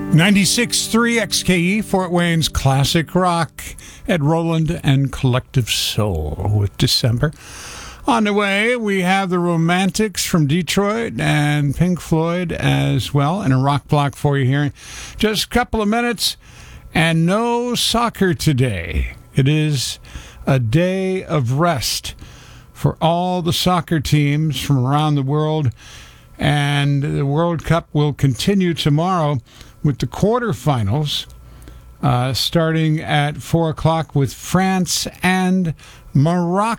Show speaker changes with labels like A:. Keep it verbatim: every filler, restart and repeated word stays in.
A: ninety-six point three X K E, Fort Wayne's classic rock, Ed Roland and Collective Soul with December. On the way, we have the Romantics from Detroit and Pink Floyd as well, and a rock block for you here. Just a couple of minutes, and no soccer today. It is a day of rest for all the soccer teams from around the world, and the World Cup will continue tomorrow with the quarterfinals uh, starting at four o'clock with France and Morocco.